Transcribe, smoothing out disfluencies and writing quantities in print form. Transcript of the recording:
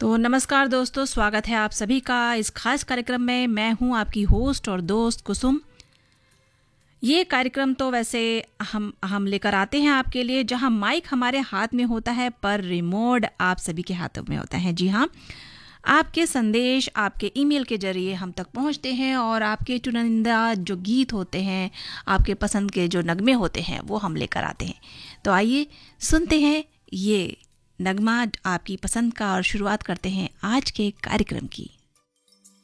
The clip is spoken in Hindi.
तो नमस्कार दोस्तों, स्वागत है आप सभी का इस खास कार्यक्रम में। मैं हूं आपकी होस्ट और दोस्त कुसुम। ये कार्यक्रम तो वैसे हम लेकर आते हैं आपके लिए, जहां माइक हमारे हाथ में होता है पर रिमोट आप सभी के हाथों में होता है। जी हाँ, आपके संदेश आपके ईमेल के जरिए हम तक पहुंचते हैं और आपके चुनिंदा जो गीत होते हैं, आपके पसंद के जो नगमे होते हैं, वो हम लेकर आते हैं। तो आइए सुनते हैं ये नगमा आपकी पसंद का और शुरुआत करते हैं आज के कार्यक्रम की।